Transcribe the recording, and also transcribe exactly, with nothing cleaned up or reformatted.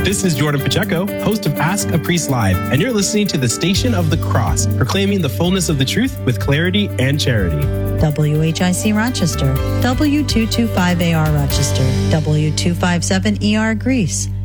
This is Jordan Pacheco, host of Ask a Priest Live, and you're listening to the Station of the Cross, proclaiming the fullness of the truth with clarity and charity. W H I C Rochester, W two twenty-five A R Rochester, W two fifty-seven E R Greece,